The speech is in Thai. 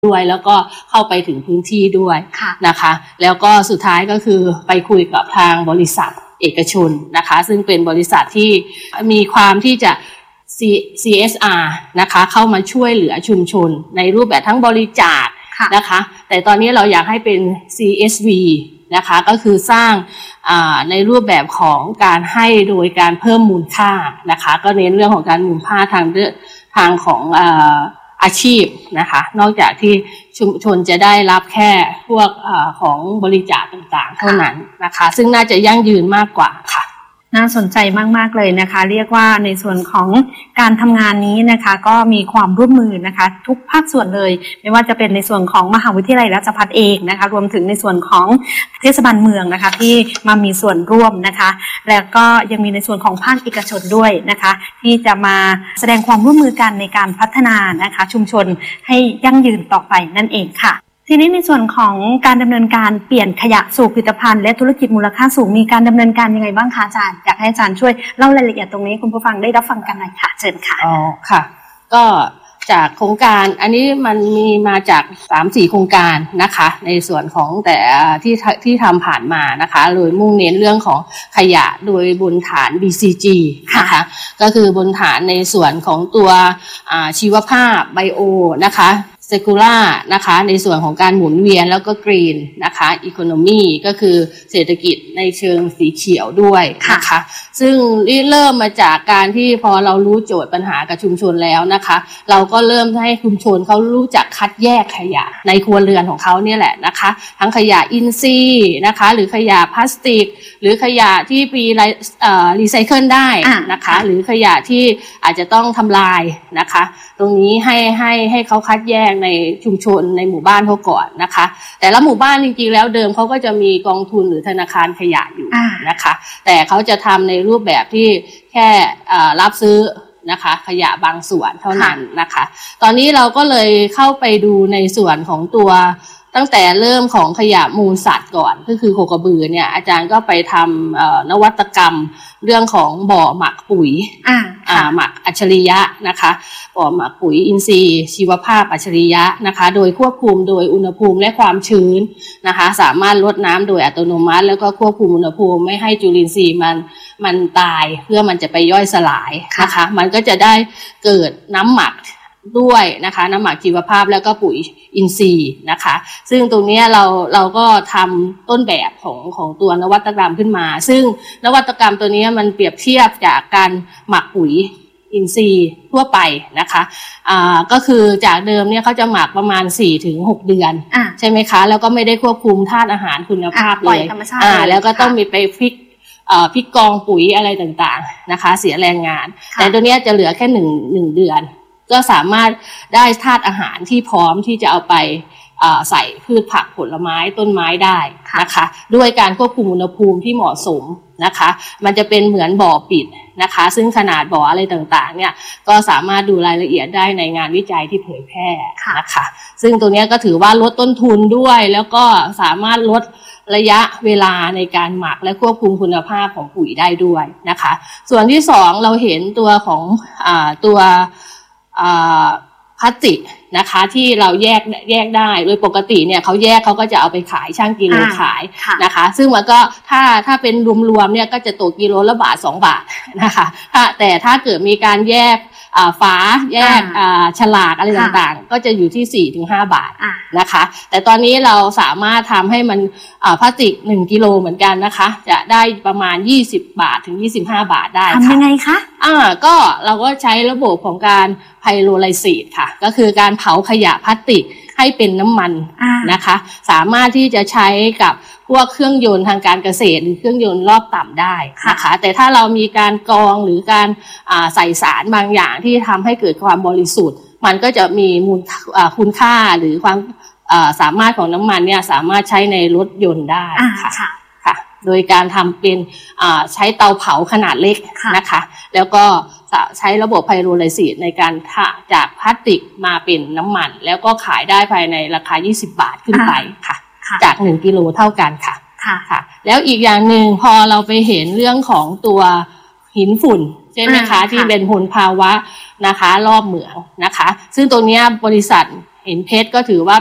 ด้วยแล้วก็เข้าไปถึงพื้นที่ด้วยนะคะแล้วก็สุดท้ายก็คือไปคุยกับทางบริษัทเอกชนนะคะซึ่งเป็นบริษัทที่มีความที่จะ CSR นะคะเข้ามาช่วยเหลือชุมชนในรูปแบบทั้งบริจาคนะคะแต่ตอนนี้เราอยากให้เป็น CSV นะคะก็คือสร้างในรูปแบบของการให้โดยการเพิ่มมูลค่านะคะก็เน้นเรื่องของการมูลค่าทางของอาชีพนะคะนอกจากที่ชุมชนจะได้รับแค่พวกของบริจาคต่างๆเท่านั้นนะคะซึ่งน่าจะยั่งยืนมากกว่าค่ะน่าสนใจมากๆเลยนะคะเรียกว่าในส่วนของการทำงานนี้นะคะก็มีความร่วมมือนะคะทุกภาคส่วนเลยไม่ว่าจะเป็นในส่วนของมหาวิทยาลัยราชภัฏเองนะคะรวมถึงในส่วนของเทศบาลเมืองนะคะที่มามีส่วนร่วมนะคะแล้วก็ยังมีในส่วนของภาคเอกชนด้วยนะคะที่จะมาแสดงความร่วมมือกันในการพัฒนานะคะชุมชนให้ยั่งยืนต่อไปนั่นเองค่ะทีนี้ในส่วนของการดำเนินการเปลี่ยนขยะสู่ผลิตภัณฑ์และธุรกิจมูลค่าสูงมีการดำเนินการยังไงบ้างคะอาจารย์อยากให้อาจารย์ช่วยเล่ารายละเอียดตรงนี้คุณผู้ฟังได้รับฟังกันหน่อยค่ะเชิญค่ะอ๋อค่ะก็จากโครงการอันนี้มันมีมาจาก 3-4 โครงการนะคะในส่วนของแต่ที่ทำผ่านมานะคะโดยมุ่งเน้นเรื่องของขยะโดยบนฐาน BCG นะคะก็คือบนฐานในส่วนของตัวชีวภาพไบโอนะคะเซคูล่านะคะในส่วนของการหมุนเวียนแล้วก็กรีนนะคะอีโคโนมีก็คือเศรษฐกิจในเชิงสีเขียวด้วยนะคะซึ่งเริ่มมาจากการที่พอเรารู้โจทย์ปัญหากับชุมชนแล้วนะคะเราก็เริ่มให้ชุมชนเขารู้จักคัดแยกขยะในครัวเรือนของเขาเนี่ยแหละนะคะทั้งขยะอินทรีย์นะคะหรือขยะพลาสติกหรือขยะที่มีรีไซเคิลได้นะคะหรือขยะที่อาจจะต้องทำลายนะคะตรงนี้ให้เขาคัดแยกในชุมชนในหมู่บ้านเขาก่อนนะคะแต่ละหมู่บ้านจริงๆแล้วเดิมเขาก็จะมีกองทุนหรือธนาคารขยะอยู่นะคะแต่เขาจะทำในรูปแบบที่แค่รับซื้อนะคะขยะบางส่วนเท่านั้นนะคะตอนนี้เราก็เลยเข้าไปดูในส่วนของตัวตั้งแต่เริ่มของขยะมูลสัตว์ก่อนก็คือโคกระบือเนี่ยอาจารย์ก็ไปทำนวัตกรรมเรื่องของบ่อหมักปุ๋ยหมักอัจฉริยะนะคะบ่อหมักปุ๋ยอินทรีย์ชีวภาพอัจฉริยะนะคะโดยควบคุมโดยอุณหภูมิและความชื้นนะคะสามารถลดน้ำโดยอัตโนมัติแล้วก็ควบคุมอุณหภูมิไม่ให้จุลินทรีย์มันตายเพื่อมันจะไปย่อยสลายนะคะมันก็จะได้เกิดน้ำหมักด้วยนะคะน้ำหมักชีวภาพแล้วก็ปุ๋ยอินทรีย์นะคะซึ่งตรงนี้เราก็ทำต้นแบบของตัวนวัตกรรมขึ้นมาซึ่งนวัตกรรมตัวนี้มันเปรียบเทียบจากการหมักปุ๋ยอินทรีย์ทั่วไปนะคะก็คือจากเดิมเนี่ยเขาจะหมักประมาณ 4-6 เดือนใช่ไหมคะแล้วก็ไม่ได้ควบคุมธาตุอาหารคุณภาพเลยแล้วก็ต้องมีไปพลิกกองปุ๋ยอะไรต่างๆนะคะเสียแรงงานแต่ตัวนี้จะเหลือแค่1 เดือนก็สามารถได้ธาตุอาหารที่พร้อมที่จะเอาไปใส่พืชผักผลไม้ต้นไม้ได้นะคะด้วยการควบคุมอุณหภูมิที่เหมาะสมนะคะมันจะเป็นเหมือนบ่อปิดนะคะซึ่งขนาดบ่ออะไรต่างๆเนี่ยก็สามารถดูรายละเอียดได้ในงานวิจัยที่เผยแพร่นะคะซึ่งตัวนี้ก็ถือว่าลดต้นทุนด้วยแล้วก็สามารถลดระยะเวลาในการหมักและควบคุมคุณภาพของปุ๋ยได้ด้วยนะคะส่วนที่2เราเห็นตัวของตัวพลาสติกนะคะที่เราแยกได้โดยปกติเนี่ยเขาก็จะเอาไปขายช่างกิโลขายนะคะซึ่งมันก็ถ้าเป็นรวมๆเนี่ยก็จะตกกิโลละบาท2 บาทนะคะแต่ถ้าเกิดมีการแยกฝาแยกฉลากอะไรต่างๆก็จะอยู่ที่ 4-5 บาทนะคะแต่ตอนนี้เราสามารถทำให้มันพลาสติก1 กิโลเหมือนกันนะคะจะได้ประมาณ20 บาทถึง25 บาทได้ทำยังไงคะก็เราก็ใช้ระบบของการไพโรไลซิสค่ะก็คือการเผาขยะพลาสติกให้เป็นน้ำมันนะคะสามารถที่จะใช้กับพวกเครื่องยนต์ทางการเกษตรหรือเครื่องยนต์รอบต่ำได้นะคะแต่ถ้าเรามีการกรองหรือการใส่สารบางอย่างที่ทำให้เกิดความบริสุทธิ์มันก็จะมีคุณค่าหรือความสามารถของน้ำมันเนี่ยสามารถใช้ในรถยนต์ได้ค่ะโดยการทำเป็นใช้เตาเผาขนาดเล็กนะคะแล้วก็ใช้ระบบไพโรไลซิสในการจากพลาสติกมาเป็นน้ำมันแล้วก็ขายได้ภายในราคา20 บาทขึ้นไปค่ะจาก1 กิโลเท่ากันค่ะแล้วอีกอย่างหนึ่งพอเราไปเห็นเรื่องของตัวหินฝุ่นใช่ไหมคะที่เป็นมลภาวะนะคะรอบเหมืองนะคะซึ่งตรงนี้บริษัทเห็นเพชรก็ถือว่า